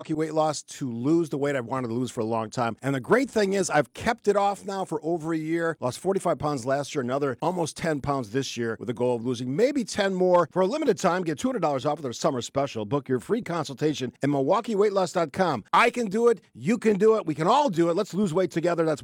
Milwaukee Weight Loss to lose the weight I've wanted to lose for a long time. And the great thing is I've kept it off now for over a year. Lost 45 pounds last year, another almost 10 pounds this year with the goal of losing maybe 10 more. For a limited time, get $200 off with our summer special. Book your free consultation at MilwaukeeWeightLoss.com. I can do it. You can do it. We can all do it. Let's lose weight together. That's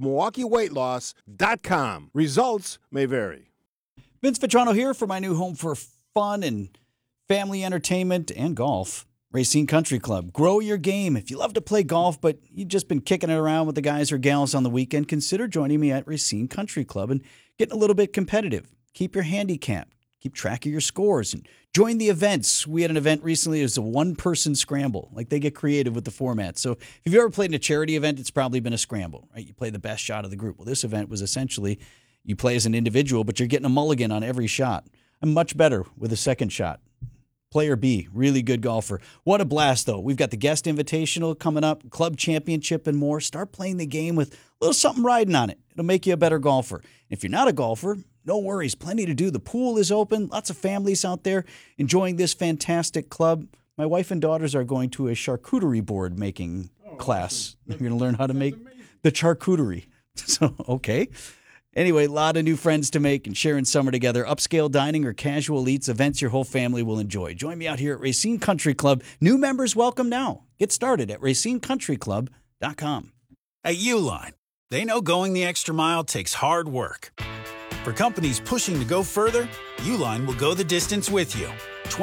MilwaukeeWeightLoss.com. Results may vary. Vince Vitrano here for my new home for fun and family entertainment and golf. Racine Country Club. Grow your game. If you love to play golf, but you've just been kicking it around with the guys or gals on the weekend, consider joining me at Racine Country Club and getting a little bit competitive. Keep your handicap. Keep track of your scores and join the events. We had an event recently. It was a one-person scramble. Like, they get creative with the format. So if you've ever played in a charity event, it's probably been a scramble, right? You play the best shot of the group. Well, this event was essentially you play as an individual, but you're getting a mulligan on every shot. I'm much better with a second shot. Player B, really good golfer. What a blast, though. We've got the guest invitational coming up, club championship and more. Start playing the game with a little something riding on it. It'll make you a better golfer. If you're not a golfer, no worries. Plenty to do. The pool is open. Lots of families out there enjoying this fantastic club. My wife and daughters are going to a charcuterie board making class. You're going to learn how to make the charcuterie. So, okay. Anyway, a lot of new friends to make and sharing summer together. Upscale dining or casual eats, events your whole family will enjoy. Join me out here at Racine Country Club. New members welcome now. Get started at RacineCountryClub.com. At Uline, they know going the extra mile takes hard work. For companies pushing to go further, Uline will go the distance with you.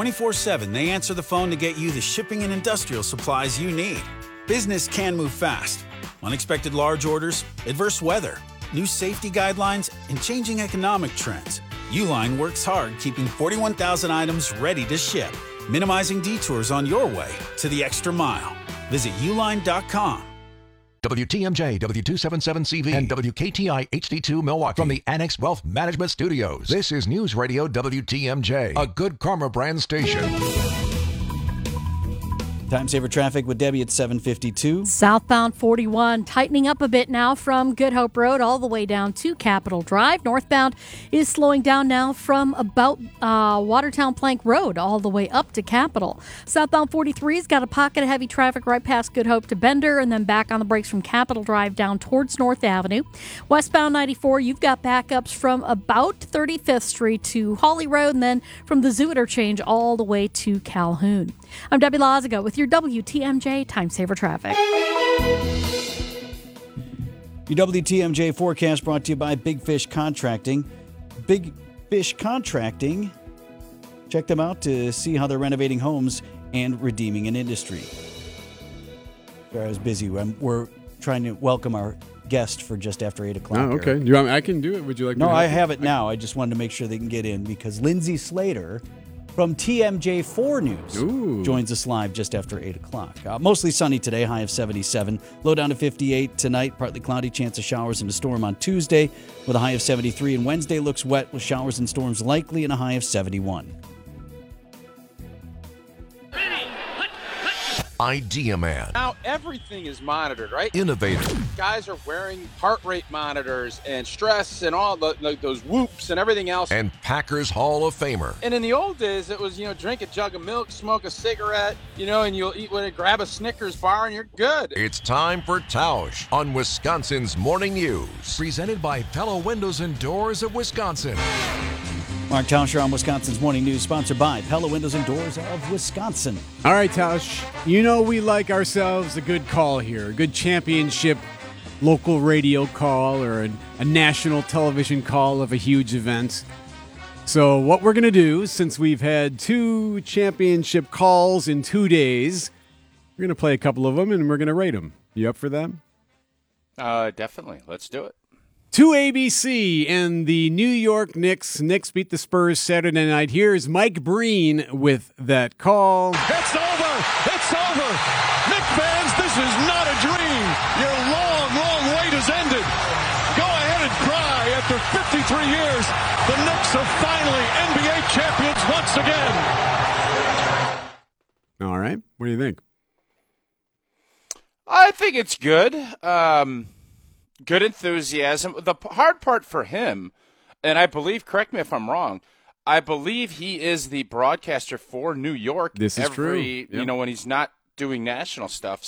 24/7, they answer the phone to get you the shipping and industrial supplies you need. Business can move fast. Unexpected large orders, adverse weather, new safety guidelines, and changing economic trends. Uline works hard keeping 41,000 items ready to ship, minimizing detours on your way to the extra mile. Visit uline.com. WTMJ, W277CV, and WKTI HD2 Milwaukee. From the Annex Wealth Management Studios, this is News Radio WTMJ, a Good Karma brand station. Time saver traffic with Debbie at 7:52. Southbound 41 tightening up a bit now from Good Hope Road all the way down to Capitol Drive. Northbound is slowing down now from about Watertown Plank Road all the way up to Capitol. Southbound 43's got a pocket of heavy traffic right past Good Hope to Bender and then back on the brakes from Capitol Drive down towards North Avenue. Westbound 94, you've got backups from about 35th Street to Hawley Road and then from the Zoo Interchange all the way to Calhoun. I'm Debbie Lazago with your WTMJ Time Saver Traffic. Your WTMJ forecast brought to you by Big Fish Contracting. Big Fish Contracting. Check them out to see how they're renovating homes and redeeming an industry. Sorry, I was busy. We're trying to welcome our guest for just after 8 o'clock. Oh, okay. Do you want me, I can do it. Would you like me No, to I have it now. I just wanted to make sure they can get in because Lindsay Slater from TMJ4 News joins us live just after 8 o'clock. Mostly sunny today, high of 77. Low down to 58 tonight. Partly cloudy, chance of showers and a storm on Tuesday with a high of 73. And Wednesday looks wet with showers and storms likely and a high of 71. Idea Man. Now everything is monitored, right? Innovator. Guys are wearing heart rate monitors and stress and all those whoops and everything else. And Packers Hall of Famer. And in the old days, it was, drink a jug of milk, smoke a cigarette, and you'll grab a Snickers bar and you're good. It's time for Tausch on Wisconsin's Morning News. Presented by Pella Windows and Doors of Wisconsin. Mark Tauscher on Wisconsin's Morning News, sponsored by Pella Windows and Doors of Wisconsin. All right, Tausch. We like ourselves a good call here, a good championship local radio call or a national television call of a huge event. So what we're going to do, since we've had 2 championship calls in 2 days, we're going to play a couple of them and we're going to rate them. You up for that? Definitely. Let's do it. To ABC and the New York Knicks. Knicks beat the Spurs Saturday night. Here's Mike Breen with that call. It's over. It's over. Knicks fans, this is not a dream. Your long, long wait has ended. Go ahead and cry. After 53 years, the Knicks are finally NBA champions once again. All right. What do you think? I think it's good. Good enthusiasm. The hard part for him, and I believe, correct me if I'm wrong, I believe he is the broadcaster for New York. This is true. Yep. When he's not doing national stuff.